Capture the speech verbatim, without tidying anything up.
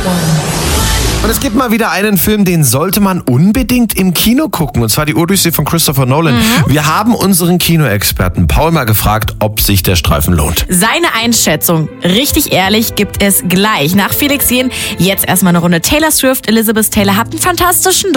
Und es gibt mal wieder einen Film, den sollte man unbedingt im Kino gucken. Und zwar die Odyssee von Christopher Nolan. Mhm. Wir haben unseren Kinoexperten Paul mal gefragt, ob sich der Streifen lohnt. Seine Einschätzung, richtig ehrlich, gibt es gleich. Nach Felix Jähn jetzt erstmal eine Runde Taylor Swift. Elizabeth Taylor hat einen fantastischen